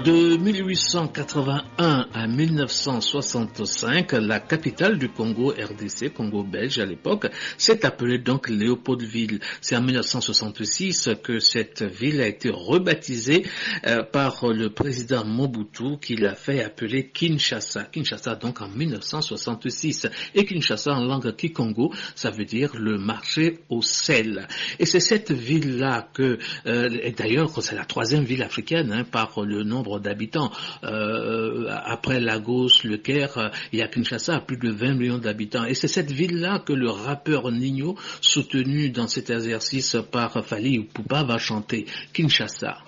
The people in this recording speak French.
De 1881 à 1965, la capitale du Congo, RDC, Congo belge à l'époque, s'est appelée donc Léopoldville. C'est en 1966 que cette ville a été rebaptisée par le président Mobutu qui l'a fait appeler Kinshasa. Kinshasa donc en 1966. Et Kinshasa en langue kikongo, ça veut dire le marché au sel. Et c'est cette ville-là que, et d'ailleurs c'est la troisième ville africaine par le nombre d'habitants. Après Lagos, le Caire, il y a Kinshasa à plus de 20 millions d'habitants. Et c'est cette ville-là que le rappeur Nino, soutenu dans cet exercice par Fally Ipupa, va chanter Kinshasa.